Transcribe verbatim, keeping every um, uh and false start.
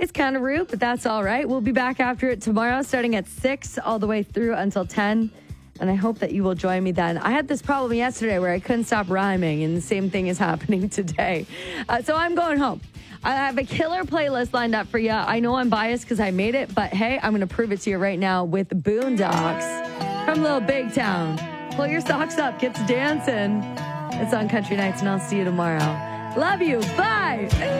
It's kind of rude, but that's all right. We'll be back after it tomorrow, starting at six all the way through until ten. And I hope that you will join me then. I had this problem yesterday where I couldn't stop rhyming, and the same thing is happening today. Uh, so I'm going home. I have a killer playlist lined up for you. I know I'm biased because I made it, but hey, I'm going to prove it to you right now with Boondocks from Little Big Town. Pull your socks up, get to dancing. It's on Country Nights, and I'll see you tomorrow. Love you. Bye.